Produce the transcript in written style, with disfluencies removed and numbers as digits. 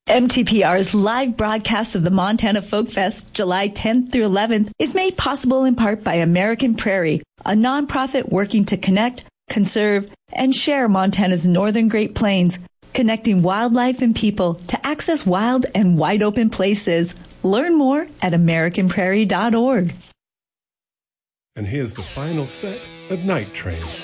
MTPR's live broadcast of the Montana Folk Fest, July 10th through 11th, is made possible in part by American Prairie, a nonprofit working to connect, conserve, and share Montana's northern Great Plains, connecting wildlife and people to access wild and wide open places. Learn more at AmericanPrairie.org. And here's the final set of Night Train.